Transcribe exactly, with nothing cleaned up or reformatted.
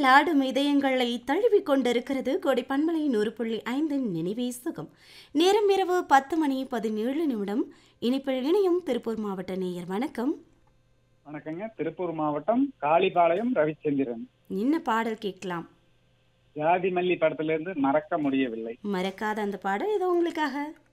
ஊஞ்சலாடும் இதயங்களை தழுவிக் கொண்டிருக்கிறது கோடை பண்பலை நூறு புள்ளி ஐந்து நினைவே சுகம். நேரம் இரவு பத்து மணி பதினேழு நிமிடம். இனிப்பில் இணையும் திருப்பூர் மாவட்ட நேயர் வணக்கம். வணக்கங்க. திருப்பூர் மாவட்டம் காளிபாளையம் ரவிச்சந்திரன். என்ன பாடல் கேட்கலாம்? ஜாதி மல்லி படத்திலிருந்து மறக்க முடியவில்லை. மறக்காத அந்த பாடல் இது உங்களுக்காக.